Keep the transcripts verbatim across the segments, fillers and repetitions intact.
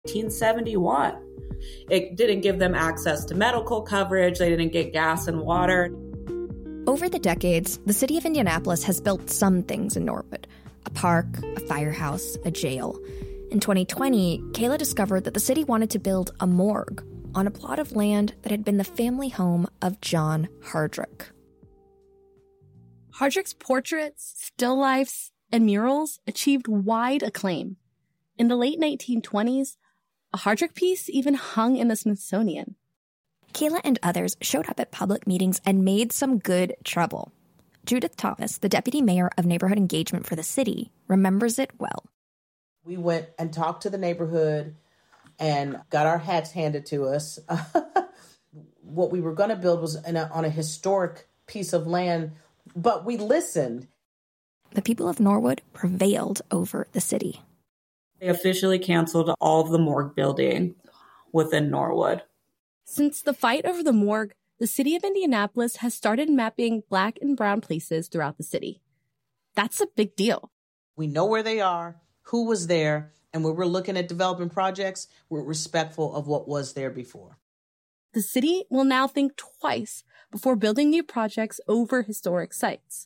nineteen seventy-one. It didn't give them access to medical coverage. They didn't get gas and water. Over the decades, the city of Indianapolis has built some things in Norwood. A park, a firehouse, a jail. In twenty twenty, Kayla discovered that the city wanted to build a morgue on a plot of land that had been the family home of John Hardrick. Hardrick's portraits, still lifes, and murals achieved wide acclaim. In the late nineteen twenties, a Hardrick piece even hung in the Smithsonian. Kayla and others showed up at public meetings and made some good trouble. Judith Thomas, the deputy mayor of neighborhood engagement for the city, remembers it well. We went and talked to the neighborhood and got our hats handed to us. What we were going to build was in a, on a historic piece of land, but we listened. The people of Norwood prevailed over the city. They officially canceled all of the morgue building within Norwood. Since the fight over the morgue, the city of Indianapolis has started mapping Black and brown places throughout the city. That's a big deal. We know where they are, who was there, and when we're looking at developing projects, we're respectful of what was there before. The city will now think twice before building new projects over historic sites.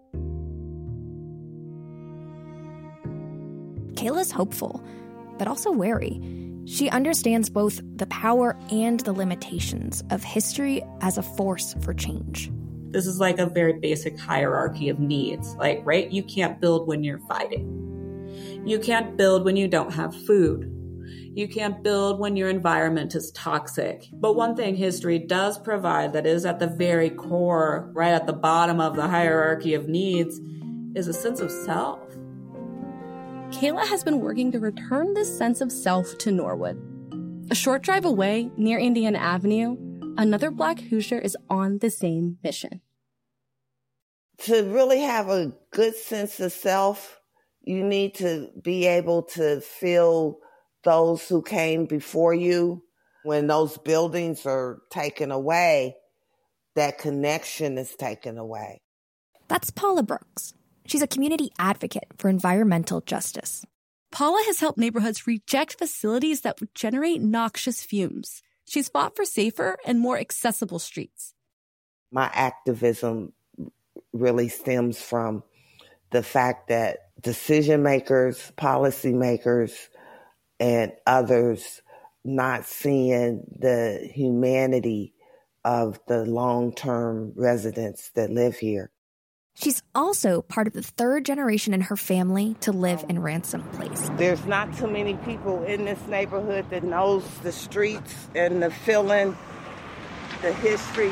Kayla's hopeful, but also wary. She understands both the power and the limitations of history as a force for change. This is like a very basic hierarchy of needs. Like, right? You can't build when you're fighting. You can't build when you don't have food. You can't build when your environment is toxic. But one thing history does provide that is at the very core, right at the bottom of the hierarchy of needs, is a sense of self. Kayla has been working to return this sense of self to Norwood. A short drive away, near Indiana Avenue, another Black Hoosier is on the same mission. To really have a good sense of self, you need to be able to feel those who came before you. When those buildings are taken away, that connection is taken away. That's Paula Brooks. She's a community advocate for environmental justice. Paula has helped neighborhoods reject facilities that would generate noxious fumes. She's fought for safer and more accessible streets. My activism really stems from the fact that decision makers, policy makers, and others not seeing the humanity of the long-term residents that live here. She's also part of the third generation in her family to live in Ransom Place. There's not too many people in this neighborhood that knows the streets and the feeling, the history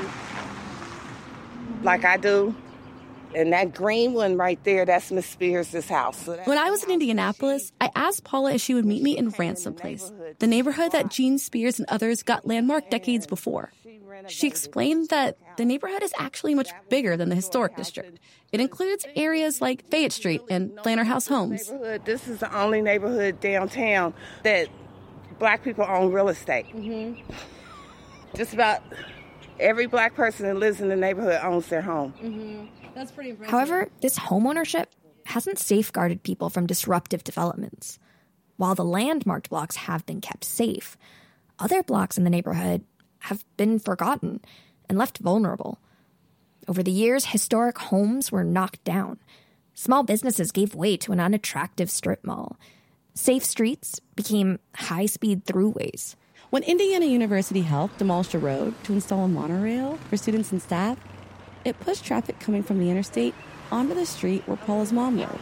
like I do. And that green one right there, that's Miss Spears' house. So when I was in Indianapolis, I asked Paula if she would meet me in Ransom Place, the neighborhood that Gene Spears and others got landmarked decades before. She explained that the neighborhood is actually much bigger than the historic district. It includes areas like Fayette Street and Lanner House Homes. This is the only neighborhood downtown that Black people own real estate. Mm-hmm. Just about every Black person that lives in the neighborhood owns their home. Mm-hmm. That's pretty impressive. However, this homeownership hasn't safeguarded people from disruptive developments. While the landmarked blocks have been kept safe, other blocks in the neighborhood have been forgotten and left vulnerable. Over the years, historic homes were knocked down. Small businesses gave way to an unattractive strip mall. Safe streets became high-speed throughways. When Indiana University Health demolished a road to install a monorail for students and staff, it pushed traffic coming from the interstate onto the street where Paula's mom lived.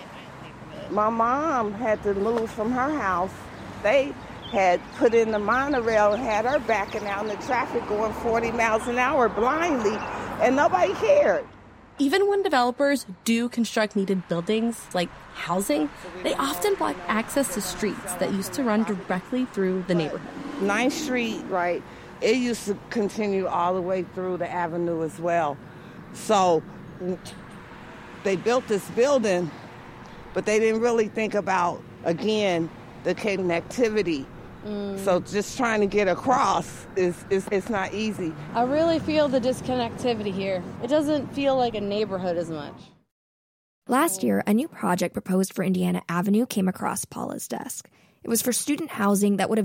My mom had to move from her house. They had put in the monorail and had her backing out in the traffic going forty miles an hour blindly, and nobody cared. Even when developers do construct needed buildings, like housing, they often block access to streets that used to run directly through the neighborhood. ninth Street, right, it used to continue all the way through the avenue as well. So they built this building, but they didn't really think about, again, the connectivity. Mm. So just trying to get across is, is it's not easy. I really feel the disconnectivity here. It doesn't feel like a neighborhood as much. Last year, a new project proposed for Indiana Avenue came across Paula's desk. It was for student housing that would have